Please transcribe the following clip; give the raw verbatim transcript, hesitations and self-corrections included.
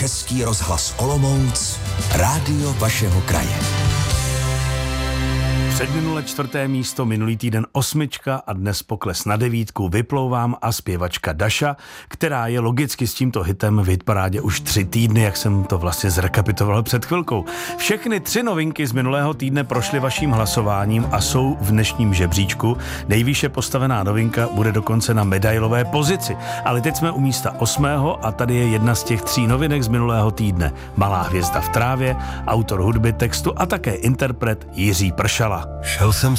Český rozhlas Olomouc, rádio vašeho kraje. Předminule čtvrté místo, minulý týden osmička a dnes pokles na devítku. Vyplouvám a zpěvačka Daša, která je logicky s tímto hitem v hitparádě už tři týdny, jak jsem to vlastně zrekapituloval před chvilkou. Všechny tři novinky z minulého týdne prošly vaším hlasováním a jsou v dnešním žebříčku. Nejvýše postavená novinka bude dokonce na medailové pozici. Ale teď jsme u místa osmého a tady je jedna z těch tří novinek z minulého týdne. Malá hvězda v trávě, autor hudby, textu a také interpret Jiří Pršala. Šel jsem